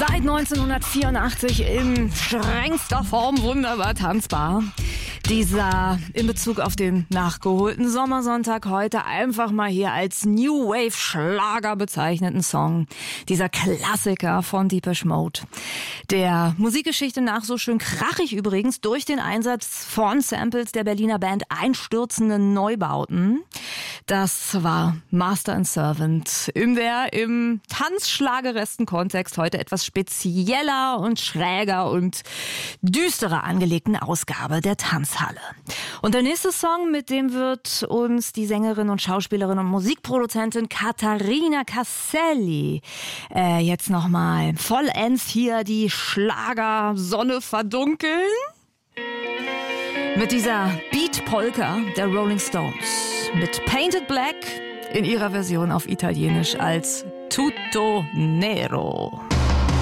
Seit 1984 in strengster Form wunderbar tanzbar. Dieser in Bezug auf den nachgeholten Sommersonntag heute einfach mal hier als New Wave Schlager bezeichneten Song. Dieser Klassiker von Depeche Mode. Der Musikgeschichte nach so schön krachig übrigens durch den Einsatz von Samples der Berliner Band Einstürzende Neubauten. Das war Master and Servant in der im tanzschlageresten Kontext heute etwas spezieller und schräger und düsterer angelegten Ausgabe der Tanzhalle. Und der nächste Song, mit dem wird uns die Sängerin und Schauspielerin und Musikproduzentin Caterina Caselli jetzt nochmal vollends hier die Schlagersonne verdunkeln. Mit dieser Beat-Polka der Rolling Stones. Mit Painted Black in ihrer Version auf Italienisch als Tutto Nero.